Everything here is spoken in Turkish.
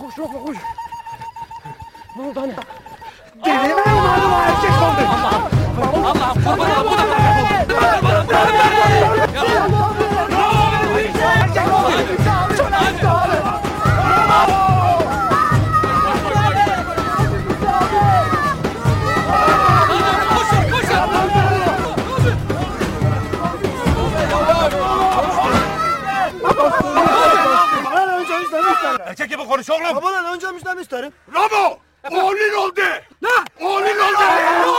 Koş yok koş. Ne oldu hani? Delinin malum erkek oldu. Allah'ım kurban bu da Erkek gibi konuş oğlum. Babalar önce müjdemişlerim. Ramo! Oğlun oldu! Ne? Oğlun oldu!